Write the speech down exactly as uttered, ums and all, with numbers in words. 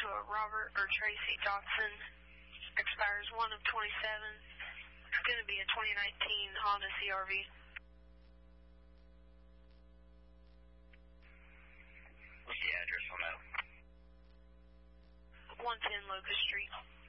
a Robert or Tracy Dotson. Expires one of twenty-seven. It's going to be a twenty nineteen Honda C R V. What's the address on that? one ten Locust Street.